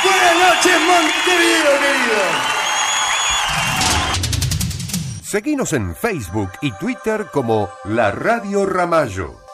Buenas noches, Montevideo, querido. Seguinos en Facebook y Twitter como La Radio Ramallo.